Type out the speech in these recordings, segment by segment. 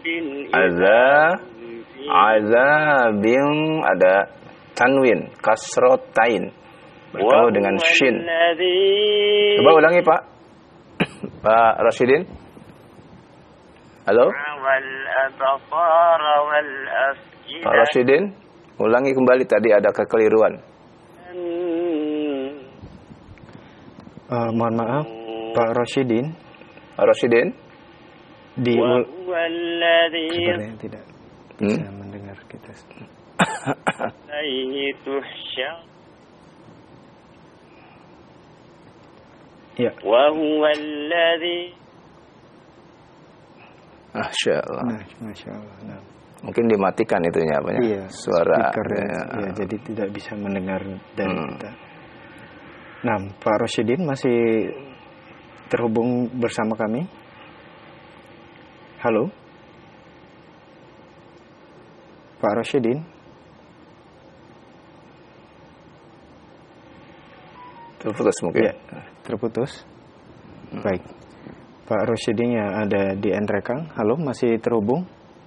azabin ada tanwin kasrotain bertemu dengan shin. Coba ulangi Pak. Pak Rasyidin. Halo. Pak Rasyidin, ulangi kembali tadi ada kekeliruan. Mohon maaf, Pak Rasyidin. Pak Rasyidin. Sebenarnya tidak bisa mendengar kita. Ya. Masya Allah. Masya Allah. Nah. Mungkin dimatikan itunya apa ya? Iya, suara. Ya, jadi tidak bisa mendengar dari kita. Nah, Pak Rasyidin masih terhubung bersama kami. Halo, Pak Rasyidin. Terputus mungkin. Ya, terputus. Baik, Pak Rasyidin yang ada di Nrekang. Halo, masih terhubung?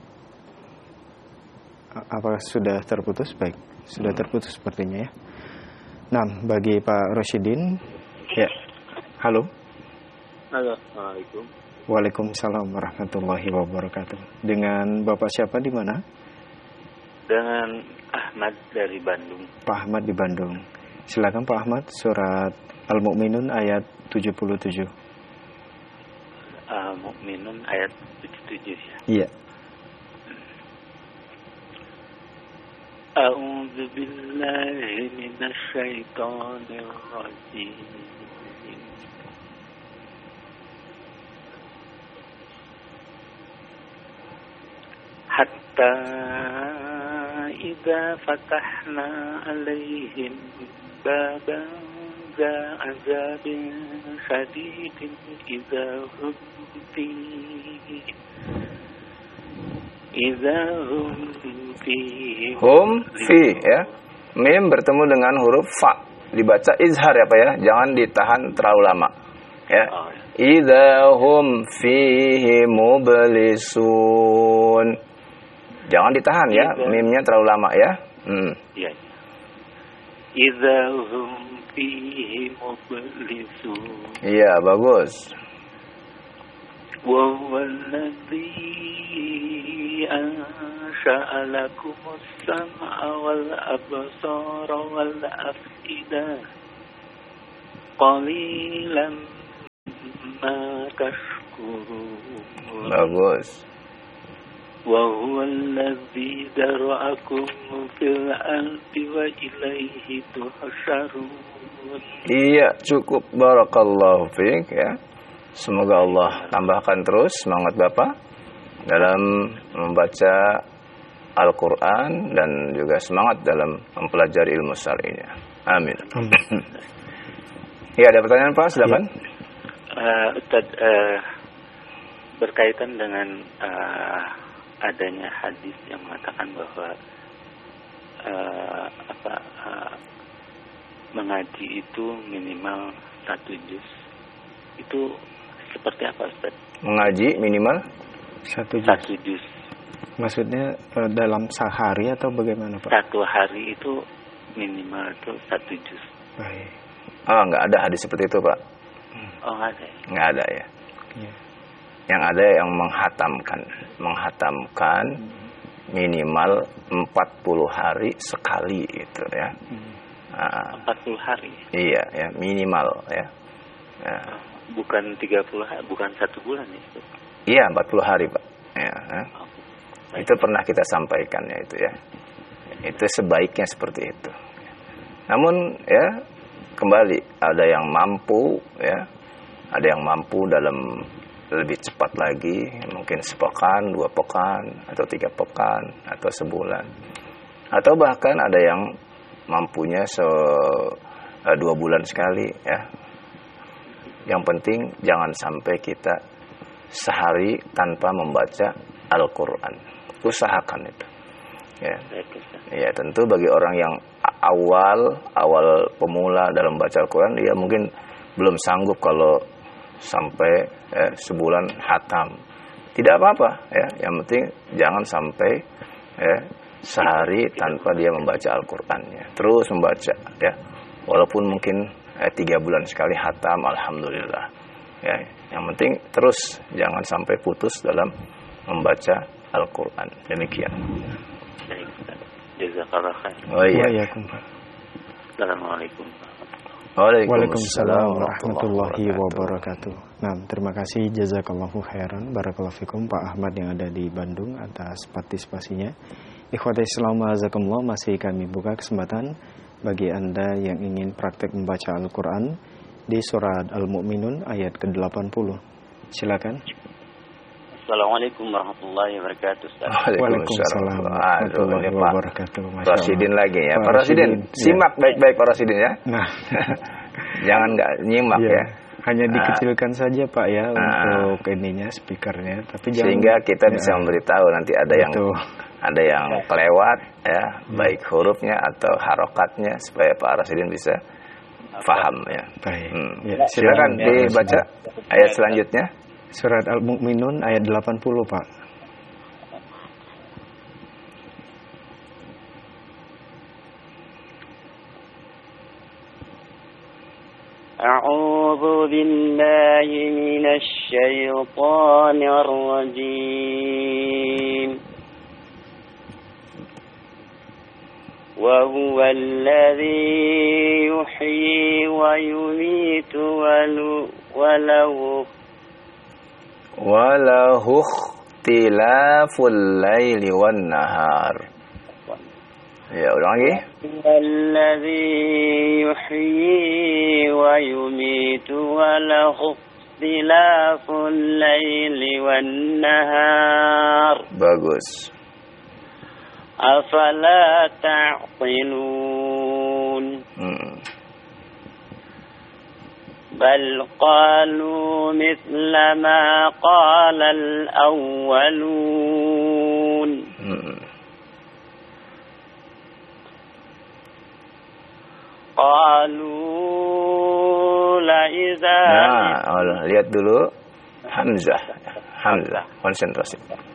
Apakah sudah terputus? Baik, sudah terputus sepertinya ya. Nah, bagi Pak Rasyidin, ya. Halo. Halo, Assalamualaikum. Waalaikumsalam warahmatullahi wabarakatuh. Dengan Bapak siapa di mana? Dengan Ahmad dari Bandung. Pak Ahmad di Bandung. Silakan Pak Ahmad, surat Al-Mu'minun ayat 77. Al-Mu'minun ayat 77 ya. Iya. A'udzu billahi minasy syaithanir rajim. Hatta idza fatahna 'alaihim baban za azabin shadidin idza hum fi ya. Mim bertemu dengan huruf fa. Dibaca izhar ya Pak ya. Jangan ditahan terlalu lama. Ya. Idza hum fihi mublisun. Jangan ditahan ya. Mimnya terlalu lama ya. Iya. Idza hum fihi mublisun. Iya, bagus. وهو الذي أنشأ لكم السمع والأبصار والأفئدة قليلا ما تشكرون. Bagus. وهو الذي ذرأكم في الأرض وإليه تحشرون. Iya, cukup. Barakallahu fiik ya. Semoga Allah tambahkan terus semangat Bapak dalam membaca Al-Quran dan juga semangat dalam mempelajari ilmu syar'inya. Amin. Ya, ada pertanyaan Pak? Silakan. Ustaz, berkaitan dengan adanya hadis yang mengatakan bahwa mengaji itu minimal 1 juz. Itu seperti apa Ustaz? Mengaji minimal 1 juz. Maksudnya dalam sehari atau bagaimana Pak? 1 hari itu minimal itu 1 juz. Baik. Oh, nggak ada hadis seperti itu Pak. Oh, nggak ada. Nggak ada ya. Ya. Yang ada yang menghatamkan minimal 40 hari sekali gitu ya. 40 hari. Iya ya, minimal ya. Bukan 30 hari, bukan 1 bulan ya. Iya, 40 hari Pak. Ya. Itu pernah kita sampaikan ya itu ya. Itu sebaiknya seperti itu. Namun ya kembali ada yang mampu ya, ada yang mampu dalam lebih cepat lagi, mungkin sepekan, 2 pekan, atau 3 pekan, atau sebulan, atau bahkan ada yang mampunya 2 bulan sekali ya. Yang penting jangan sampai kita sehari tanpa membaca Al-Quran. Usahakan itu. Ya. Ya, tentu bagi orang yang awal pemula dalam baca Al-Quran, dia mungkin belum sanggup kalau sampai sebulan hatam. tidak apa-apa ya. Yang penting jangan sampai ya sehari tanpa dia membaca Al-Qur'annya. Terus membaca ya. Walaupun mungkin 3 bulan sekali hatam, alhamdulillah. Ya, yang penting terus jangan sampai putus dalam membaca Al-Qur'an. Demikian. Baik, Ustaz. Jazakallah khair. Oh iya. Assalamualaikum. Waalaikumsalam warahmatullahi wabarakatuh. Nah, terima kasih jazakallahu khairan barakallahu fikum Pak Ahmad yang ada di Bandung atas partisipasinya. Ikhwati Islam azakumullah, masih kami buka kesempatan bagi Anda yang ingin praktek membaca Al-Qur'an di surat Al-Mu'minun ayat ke-80. Silakan. Assalamualaikum warahmatullahi wabarakatuh. Waalaikumsalam warahmatullahi wabarakatuh. Pak Rasidin lagi ya. Pak Rasidin, simak baik-baik Pak Rasidin ya. Nah, jangan nggak nyimak ya. Hanya dikecilkan saja Pak ya untuk ininya speakernya, tapi sehingga kita bisa memberitahu nanti ada yang kelewat ya, baik hurufnya atau harokatnya supaya Pak Rasidin bisa paham ya. Baik. Silakan dibaca ayat selanjutnya. Surat Al-Mu'minun ayat 80 Pak. A'udzu billahi minasy syaithanir rajim. Wa huwa alladhi yuhyi wa yumiitu wa lahu ikhtilaful laili wan nahar. Ya, ulang lagi. Alladzi yuhyi wa yumiitu wa lahu ikhtilaful laili wan nahar. Bagus. Afala ta'qilun. بل قالوا مثل ما قال الأولون قالوا لئذا lihat dulu Hamzah konsentrasi.